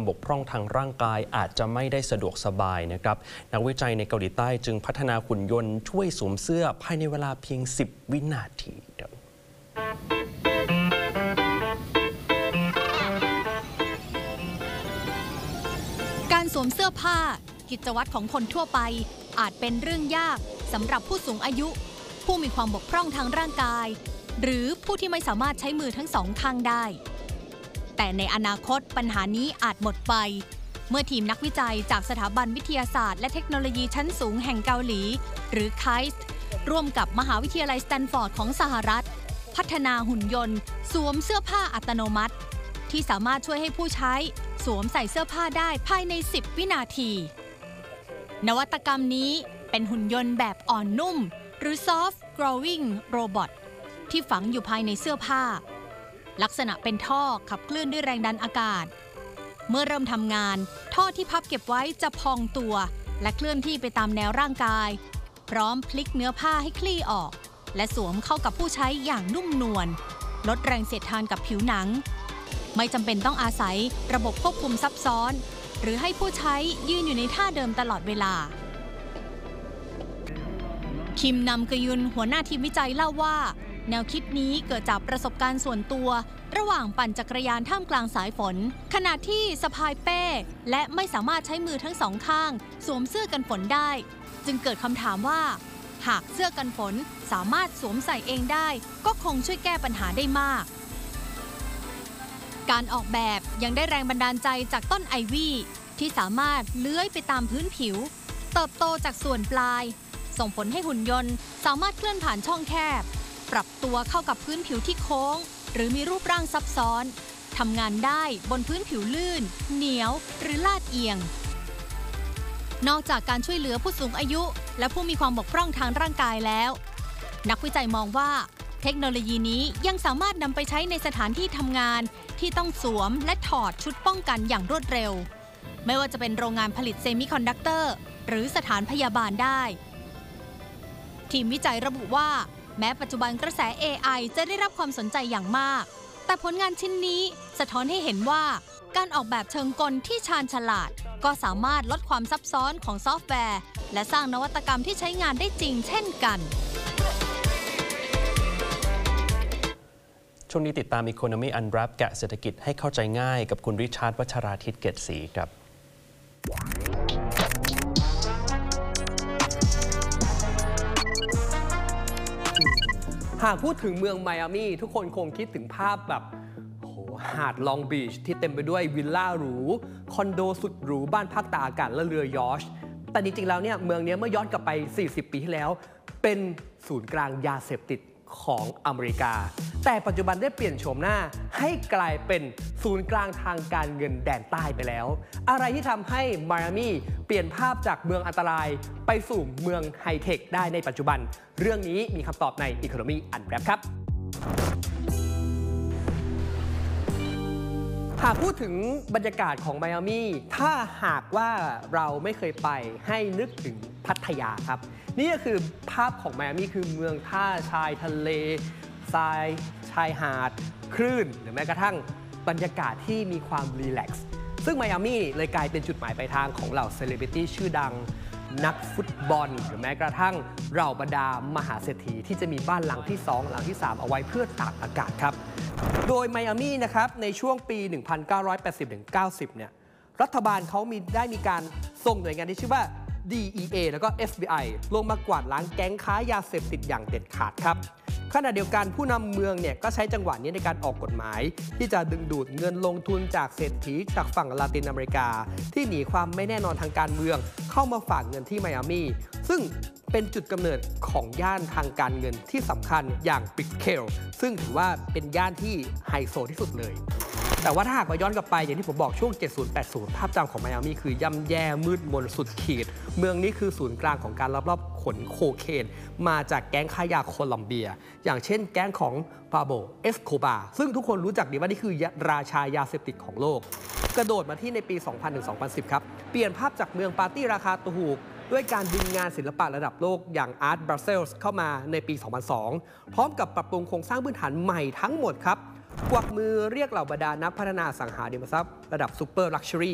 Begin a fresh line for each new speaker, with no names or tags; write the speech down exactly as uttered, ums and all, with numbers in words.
บกพร่องทางร่างกายอาจจะไม่ได้สะดวกสบายนะครับนักวิจัยในเกาหลีใต้จึงพัฒนาหุ่นยนต์ช่วยสวมเสื้อภายในเวลาเพียงสิบวินาที
การสวมเสื้อผ้ากิจวัตรของคนทั่วไปอาจเป็นเรื่องยากสำหรับผู้สูงอายุผู้มีความบกพร่องทางร่างกายหรือผู้ที่ไม่สามารถใช้มือทั้งสองข้างได้แต่ในอนาคตปัญหานี้อาจหมดไปเมื่อทีมนักวิจัยจากสถาบันวิทยาศาสตร์และเทคโนโลยีชั้นสูงแห่งเกาหลีหรือ ไค เอ เอส ที ร่วมกับมหาวิทยาลัยสแตนฟอร์ดของสหรัฐพัฒนาหุ่นยนต์สวมเสื้อผ้าอัตโนมัติที่สามารถช่วยให้ผู้ใช้สวมใส่เสื้อผ้าได้ภายในสิบวินาทีนวัตกรรมนี้เป็นหุ่นยนต์แบบอ่อนนุ่มหรือ soft growing robot ที่ฝังอยู่ภายในเสื้อผ้าลักษณะเป็นท่อขับเคลื่อนด้วยแรงดันอากาศเมื่อเริ่มทำงานท่อที่พับเก็บไว้จะพองตัวและเคลื่อนที่ไปตามแนวร่างกายพร้อมพลิกเนื้อผ้าให้คลี่ออกและสวมเข้ากับผู้ใช้อย่างนุ่มนวลลดแรงเสียดทานกับผิวหนังไม่จำเป็นต้องอาศัยระบบควบคุมซับซ้อนหรือให้ผู้ใช้ยืนอยู่ในท่าเดิมตลอดเวลาคิมนำกยุนหัวหน้าทีมวิจัยเล่าว่าแนวคิดนี้เกิดจากประสบการณ์ส่วนตัวระหว่างปั่นจักรยานท่ามกลางสายฝนขณะที่สะพายเป้และไม่สามารถใช้มือทั้งสองข้างสวมเสื้อกันฝนได้จึงเกิดคำถามว่าหากเสื้อกันฝนสามารถสวมใส่เองได้ก็คงช่วยแก้ปัญหาได้มากการออกแบบยังได้แรงบันดาลใจจากต้นไอวี่ที่สามารถเลื้อยไปตามพื้นผิวเติบโตจากส่วนปลายส่งผลให้หุ่นยนต์สามารถเคลื่อนผ่านช่องแคบปรับตัวเข้ากับพื้นผิวที่โค้งหรือมีรูปร่างซับซ้อนทำงานได้บนพื้นผิวลื่นเหนียวหรือลาดเอียงนอกจากการช่วยเหลือผู้สูงอายุและผู้มีความบกพร่องทางร่างกายแล้วนักวิจัยมองว่าเทคโนโลยีนี้ยังสามารถนำไปใช้ในสถานที่ทำงานที่ต้องสวมและถอดชุดป้องกันอย่างรวดเร็วไม่ว่าจะเป็นโรงงานผลิตเซมิคอนดักเตอร์หรือสถานพยาบาลได้ทีมวิจัยระบุว่าแม้ปัจจุบันกระแส เอ ไอ จะได้รับความสนใจอย่างมากแต่ผลงานชิ้นนี้สะท้อนให้เห็นว่าการออกแบบเชิงกลที่ชาญฉลาดก็สามารถลดความซับซ้อนของซอฟต์แวร์และสร้างนวัตกรรมที่ใช้งานได้จริงเช่นกัน
ช่วงนี้ติดตาม Economy Unwrap แกะเศรษฐกิจให้เข้าใจง่ายกับคุณริชาร์ด วัชราทิตย์เกตศรีครับ
หากพูดถึงเมืองไมอามี่ทุกคนคงคิดถึงภาพแบบโหหาดลองบีชที่เต็มไปด้วยวิลล่าหรูคอนโดสุดหรูบ้านพักตากอากาศและเรือยอชต์แต่จริงๆแล้วเนี่ยเมืองนี้เมื่อย้อนกลับไปสี่สิบปีที่แล้วเป็นศูนย์กลางยาเสพติดของอเมริกาแต่ปัจจุบันได้เปลี่ยนโฉมหน้าให้กลายเป็นศูนย์กลางทางการเงินแดนใต้ไปแล้วอะไรที่ทำให้ไมอามี่เปลี่ยนภาพจากเมืองอันตรายไปสู่เมืองไฮเทคได้ในปัจจุบันเรื่องนี้มีคำตอบใน Economy Unwrap ครับหากพูดถึงบรรยากาศของไมอามี่ถ้าหากว่าเราไม่เคยไปให้นึกถึงพัทยาครับนี่ก็คือภาพของไมอามี่คือเมืองท่าชายทะเลทรายชายหาดคลื่นหรือแม้กระทั่งบรรยากาศที่มีความรีแลกซ์ซึ่งไมอามี่เลยกลายเป็นจุดหมายปลายทางของเหล่าเซเลบริตี้ชื่อดังนักฟุตบอลหรือแม้กระทั่งเหล่าบรรดามหาเศรษฐีที่จะมีบ้านหลังที่สองหลังที่สามเอาไว้เพื่อตากอากาศครับโดยไมอามี่นะครับในช่วงปี หนึ่งพันเก้าร้อยแปดสิบถึงเก้าสิบ เนี่ยรัฐบาลเขามีได้มีการส่งหน่วยงานที่ชื่อว่า ดี อี เอ แล้วก็ เอฟ บี ไอ ลงมากวาดล้างแก๊งค้ายาเสพติดอย่างเด็ดขาดครับขณะเดียวกันผู้นำเมืองเนี่ยก็ใช้จังหวะนี้ในการออกกฎหมายที่จะดึงดูดเงินลงทุนจากเศรษฐีจากฝั่งลาตินอเมริกาที่หนีความไม่แน่นอนทางการเมืองเข้ามาฝากเงินที่ไมอามี่ซึ่งเป็นจุดกำเนิดของย่านทางการเงินที่สำคัญอย่างบิกเคลซึ่งถือว่าเป็นย่านที่ไฮโซที่สุดเลยแต่ว่าถ้าหากว่าย้อนกลับไปอย่างที่ผมบอกช่วง เจ็ดสิบ แปดสิบ ภาพจำของไมอามี่คือย่ำแย่มืดมนสุดขีดเมืองนี้คือศูนย์กลางของการลักลอบขนโคเคนมาจากแก๊งค้ายาโคลอมเบียอย่างเช่นแก๊งของปาโบเอสโคบาซึ่งทุกคนรู้จักดีว่านี่คือราชายาเสพติดของโลกกระโดดมาที่ในปี สองพันถึงสองพันสิบ ครับเปลี่ยนภาพจากเมืองปาร์ตี้ราคาถูกด้วยการดึงงานศิลปะระดับโลกอย่าง Art Basel เข้ามาในปี สองพันสอง พร้อมกับปรับปรุงโครงสร้างพื้นฐานใหม่ทั้งหมดครับกวักมือเรียกเหล่าบรรดานักพัฒนาอสังหาริมทรัพย์ระดับซูเปอร์ลักชัวรี่